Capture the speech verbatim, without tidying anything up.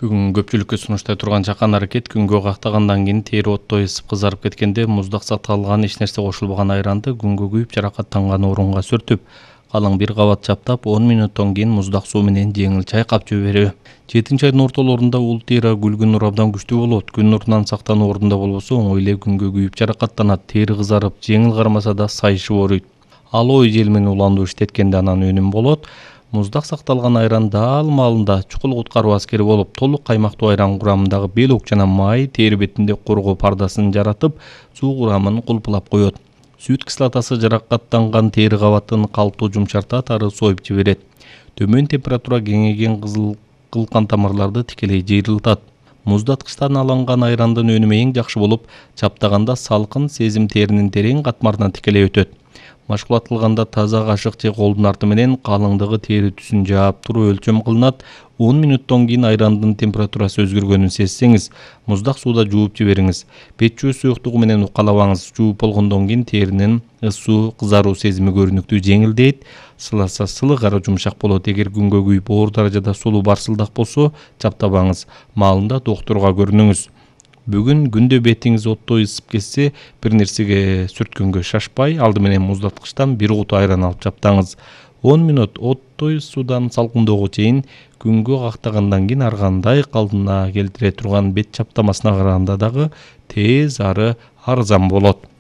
Бүгүн көпчүлүккө сунуштай турган чакан аракет күнгө кактагандан кийин тери оттой ысып кызарып кеткенде муздак сакталган эч нерсе кошулбаган айранды күнгө күйүп жаракаттанган орунга сүртүп, калың бир кабат чаптап он мүнөттөн кийин муздак суу менен жеңил чайкап жиберүү. жетинчи айдын ортолорунда ул тери гүлгүн нур абдан күчтүү болот. Күн нурунан сактануу ордунда болбосо оңой эле күнгө күйүп жаракаттанат, тери кызарып, жеңил кармаса да сайышып ооруйт. Ал ой жел менен улануу иштеткенде анан өнүм болот. Муздак сакталган айран дал маалында чукул куткаруу аскери болуп, толук каймактуу айран курамындагы белок жана май тери бетинде коргоо пардасын жаратып, суу курамын кулпулап коет. Сүт кислотасы жаракаттанган тери кабатын калыптуу жумшартат, ары союп жиберет. Төмөн температура кеңейген кызыл кылкан тамырларды тикелей жыйрылтат. Муздаткычтан алынган айрандын өнүмү эң жакшы болуп, чаптаганда салкын сезим теринин терең катмарынан тикелей өтөт. Машкулат кылганда таза кашык же колдун арты менен калыңдыгы тери түсүн жаап туруп өлчөм кылынат. он мүнөттөн кийин айрандын температурасы өзгөргөнүн сезсеңиз, муздак сууда жууп жибериңиз. Печүү суюктугу менен укалабаңыз. Жууп болгондон кийин теринин ысуу, кызаруу сезими көрүнүктүү жеңилдейт. Сыласа сылык ары жумшак болот. Эгер күнгө күйүп оор даражада сулуу барсылдак болсо, чаптабаңыз. Маалында доктурга көрүнүңүз. Бүгүн күндө бетиңиз оттой ысып кетсе, бир нерсеге сүрткөнгө шашпай, алды менен муздаткычтан бир куту айран алып чаптаңыз. он мүнөт оттой суудан салкындоого чейин күнгө кактагандан кийин ар кандай калдына келтире турган бет чаптамасына караганда дагы тез ары арзан болот.